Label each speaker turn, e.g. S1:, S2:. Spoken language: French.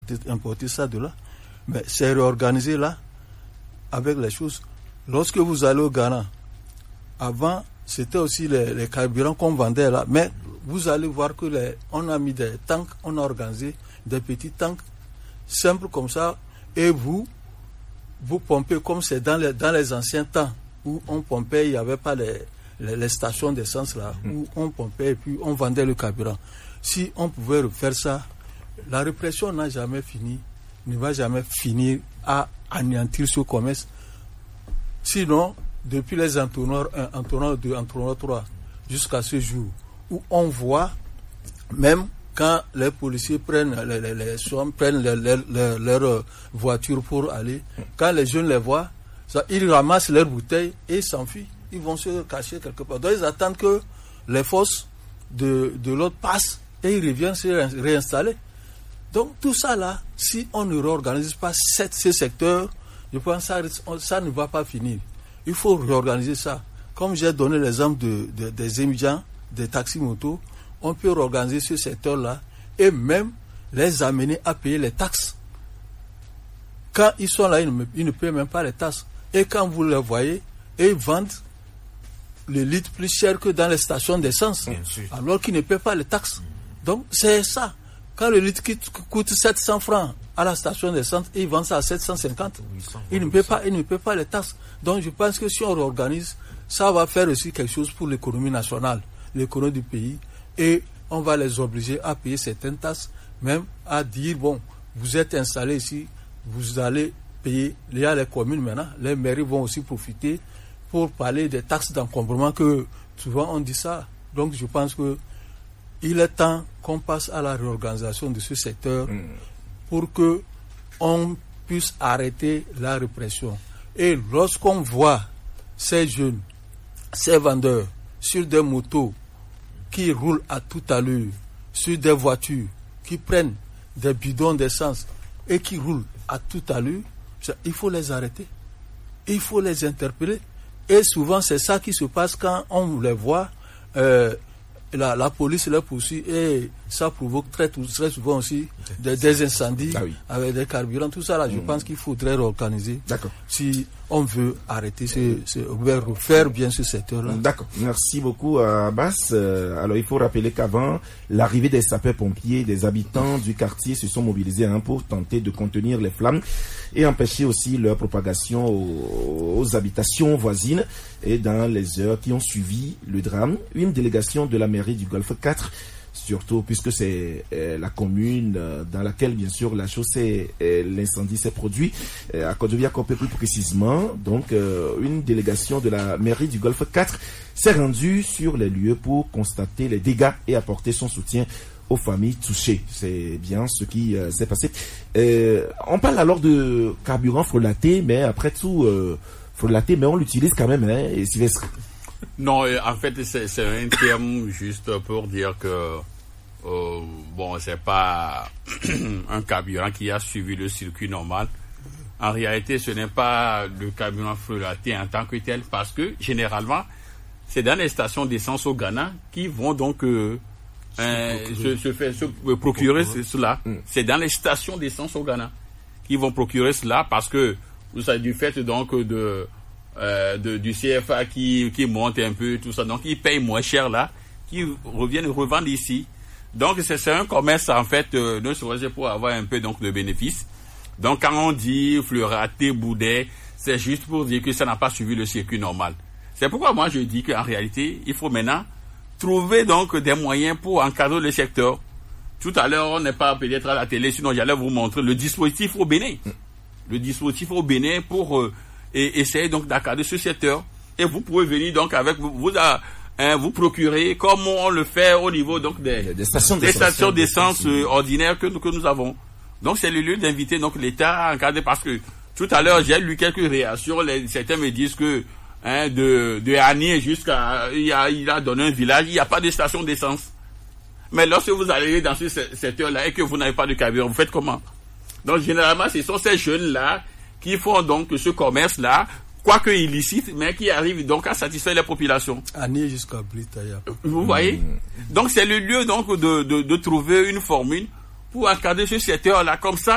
S1: importer ça de là. Mais c'est réorganisé là, avec les choses. Lorsque vous allez au Ghana, avant, c'était aussi les carburants qu'on vendait là. Mais vous allez voir que on a mis des tanks, on a organisé des petits tanks simples comme ça. Et vous pompez comme c'est dans les anciens temps où on pompait, il n'y avait pas les stations d'essence là, où on pompait et puis on vendait le carburant. Si on pouvait refaire ça, la répression n'a jamais fini, ne va jamais finir à anéantir ce commerce. Sinon, depuis les entonnoirs 2, entonnoirs 3, jusqu'à ce jour, où on voit, même quand les policiers prennent leur voiture pour aller, quand les jeunes les voient, ils ramassent leurs bouteilles et s'enfuient. Ils vont se cacher quelque part. Donc ils attendent que les forces de l'autre passent et ils reviennent se réinstaller. Donc tout ça là, si on ne réorganise pas ce secteur, je pense que ça ne va pas finir. Il faut réorganiser ça. Comme j'ai donné l'exemple des étudiants, des taxis-motos, on peut réorganiser ce secteur-là et même les amener à payer les taxes. Quand ils sont là, ils ne paient même pas les taxes. Et quand vous les voyez, ils vendent le litre plus cher que dans les stations d'essence, alors qu'ils ne paient pas les taxes. Donc c'est ça. Quand le litre coûte 700 francs à la station d'essence, ils vendent ça à 750. Ils ne paient pas les taxes. Donc je pense que si on réorganise, ça va faire aussi quelque chose pour l'économie nationale, l'économie du pays. Et on va les obliger à payer certaines taxes, même à dire, bon, vous êtes installés ici, vous allez payer. Il y a les communes maintenant, les mairies vont aussi profiter pour parler des taxes d'encombrement que souvent on dit ça. Donc je pense que il est temps qu'on passe à la réorganisation de ce secteur pour que on puisse arrêter la répression. Et lorsqu'on voit ces jeunes, ces vendeurs sur des motos qui roulent à toute allure, sur des voitures qui prennent des bidons d'essence et qui roulent à toute allure, il faut les arrêter. Il faut les interpeller. Et souvent, c'est ça qui se passe quand on les voit. La police les poursuit et ça provoque très souvent aussi des incendies avec des carburants, tout ça là. Je pense qu'il faudrait réorganiser si on veut arrêter refaire bien ce secteur-là.
S2: D'accord. Merci beaucoup Abbas. Alors il faut rappeler qu'avant l'arrivée des sapeurs-pompiers, des habitants du quartier se sont mobilisés pour tenter de contenir les flammes et empêcher aussi leur propagation aux habitations voisines. Et dans les heures qui ont suivi le drame, une délégation de la mairie du Golfe 4, surtout puisque c'est la commune dans laquelle bien sûr la chose l'incendie s'est produit, à Kodjoviakopé plus précisément, donc une délégation de la mairie du Golfe 4 s'est rendue sur les lieux pour constater les dégâts et apporter son soutien aux familles touchées. C'est bien ce qui s'est passé. On parle alors de carburant frelaté, mais après tout... frelaté, mais on l'utilise quand même, et Sylvestre.
S3: Non, en fait, c'est un terme juste pour dire que c'est pas un carburant qui a suivi le circuit normal. En réalité, ce n'est pas le carburant frelaté en tant que tel, parce que généralement, c'est dans les stations d'essence au Ghana qui vont donc se procurer cela. C'est dans les stations d'essence au Ghana qui vont procurer cela parce que tout ça du fait donc du CFA qui monte un peu, tout ça, donc ils payent moins cher là, qui reviennent revendre ici. Donc c'est un commerce en fait, ne serait-ce pour avoir un peu donc de bénéfice. Donc quand on dit frelaté, boudet, c'est juste pour dire que ça n'a pas suivi le circuit normal. C'est pourquoi moi je dis qu'en réalité il faut maintenant trouver donc des moyens pour encadrer le secteur. Tout à l'heure on n'est pas peut-être à la télé, sinon j'allais vous montrer le dispositif au Bénin. Le dispositif au Bénin pour essayer donc d'encadrer ce secteur. Et vous pouvez venir donc avec vous procurer comme on le fait au niveau donc des stations d'essence ordinaires que nous avons. Donc c'est le lieu d'inviter donc l'État à encadrer parce que tout à l'heure j'ai lu quelques réactions. Certains me disent que de Ani jusqu'à il a donné un village, il n'y a pas de station d'essence. Mais lorsque vous allez dans ce secteur-là et que vous n'avez pas de carburant, vous faites comment? Donc, généralement, ce sont ces jeunes-là qui font donc ce commerce-là, quoique illicite, mais qui arrivent donc à satisfaire les populations.
S1: Année jusqu'à Britaya.
S3: Vous voyez? Donc, c'est le lieu donc de trouver une formule pour encadrer ce secteur-là comme ça.